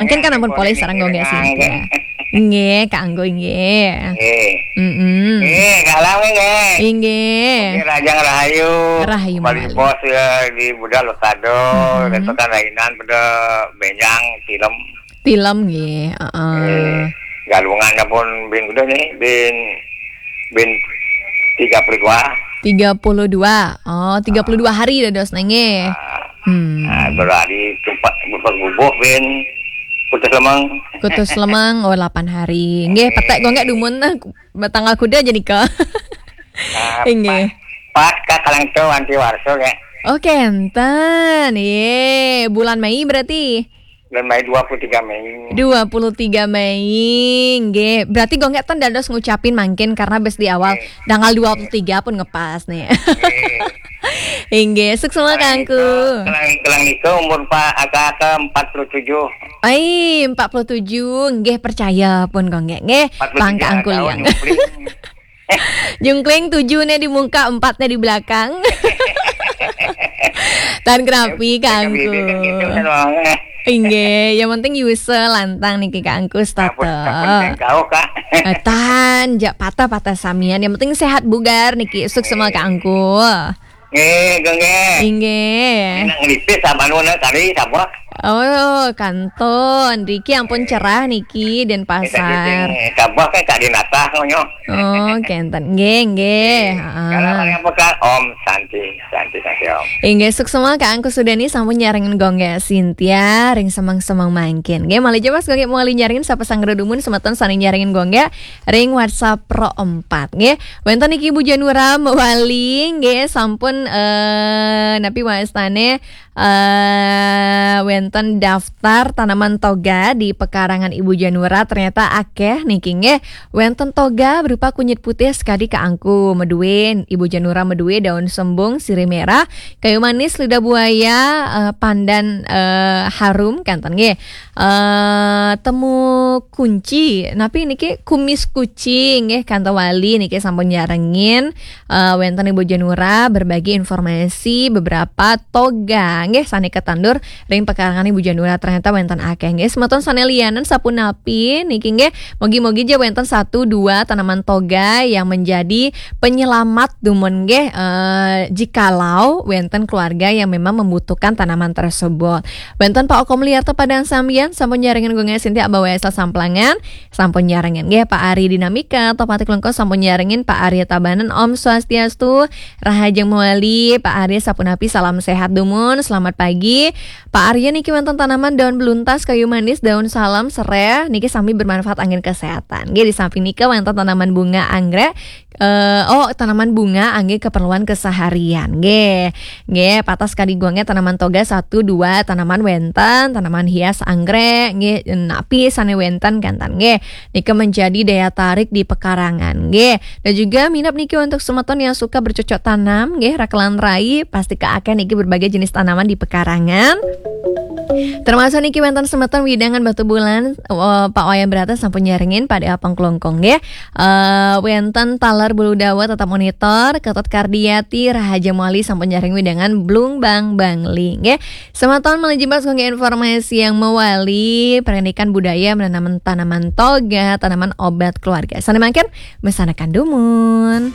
mangkin kan ampun polis sareng gonggek Sintia. Nggih, Kak Anggo nggih. Kalah nggih. Nggih. Rajang Rahayu. Rahayu Bali Mawali. bos ya di Budal Lokado, itu kan rainan pada benjang film. Film nggih, heeh. Galungannya pun bin udah nih, bin 32. 32. Oh, 32 hari dados nenge. Berarti cepat berbubuh bin Kutus Lemang. Kutus Lemang 8 hari. Nggih, petek gonggek dumun tanggal kuda jadi ke. Nggih. Pas ka Kalangto anti warso ya. Oke, enten. Ye, bulan Mei berarti. Bulan Mei 23 Mei. 23 Mei. Nggih, berarti gonggek ten dados ngucapin mangkin karena bes di awal tanggal 23 pun ngepas nih. Nggih, sukses Kangku. Kelang niko umur Pak agak ke 47. Ai, 47. Nggih, percaya pun gonggek nggih. Langka angku liang. Jungkling 7-nya di muka, 4-nya di belakang. Tan kerapi Kangku. Inge, yang penting user lantang nih Kak Angkus tata. Tan, jak patah samian. Yang penting sehat bugar niki, sukses sama Kak Angku. Inge. Nang ngelipis sama nuna tadi sabak. Oh, kanton. Riki ampun cerah niki dan pasar. Sabak kan kak dinatah ngonyo. Oh, kenten. Nge. Kalau yang pekan Om Santi Om. Inge suk semua Kak Angku sudah nih sampun nyarengin gonggek Sintia ring semang mangkin. Nge mali jebas gonggek mau nyarengin sapa sangredumun semeton sani nyarengin gonggek ring WhatsApp Pro 4. Nge wonten iki Ibu Janura Mawali nge sampun napi wastane wonten daftar tanaman toga di pekarangan Ibu Janura ternyata akeh niki nge wonten toga berupa kunyit putih sekali Kak Angku meduin Ibu Janura meduwe daun sembung sirih merah kayu manis lidah buaya pandan harum kanten nge temu kunci napi niki kumis kucing nge kanto wali niki sampun nyarengin wonten Ibu Janura berbagi informasi beberapa toga nggih sane ketandur ring pekarangan Ibu Janura ternyata wonten akeh nggih semeton sane lianan sapunapi niki nggih mogi-mogi je wonten 1-2 tanaman toga yang menjadi penyelamat dumun nggih jikalau wonten keluarga yang memang membutuhkan tanaman tersebut. Wonten Pak Okom Liarto Padang Sambian sampun nyarengen gonggeng Sintia Abawa Esal Samplangan sampun nyarengen nggih Pak Ari Dinamika Topatik Lengko sampun nyarengen Pak Arya Tabanan Om Swastiastu Rahajeng Mawali Pak Arya sapunapi salam sehat dumun. Selamat pagi Pak Arya niki wonten tanaman daun beluntas kayu manis daun salam serai niki sami bermanfaat angin kesehatan. Nggih di samping niki wonten tanaman bunga anggrek tanaman bunga angge keperluan keseharian. Nggih patas kali gonge tanaman toga 1-2 tanaman wenten tanaman hias anggrek nggih napi sane wenten kantan nggih niki menjadi daya tarik di pekarangan nggih dan juga minap niki untuk semeton yang suka bercocok tanam nggih rakelan rai pasti keaken niki berbagai jenis tanaman di pekarangan. Termasuk niki wonten semeton widangan batu bulan Pak Wayan Brata sampun nyaringin pada apang kelongkong nggih. Wonten taler bulu dawa tetap monitor Ketot Kardiati Rahaja Mali sampun nyaring widangan blung bang bangli nggih. Semeton melejibas gonggeng informasi yang mewali pendidikan budaya menanam tanaman toga, tanaman obat keluarga. Sane mangken mesanakan dumun.